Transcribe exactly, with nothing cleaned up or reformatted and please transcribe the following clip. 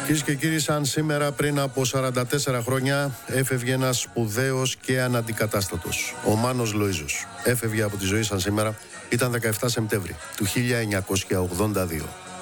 Κυρίες και κύριοι, σαν σήμερα πριν από σαράντα τέσσερα χρόνια έφευγε ένας σπουδαίος και αναντικατάστατος, ο Μάνος Λοΐζος. Έφευγε από τη ζωή σαν σήμερα, ήταν δεκαεφτά Σεπτέμβρη του χίλια εννιακόσια ογδόντα δύο.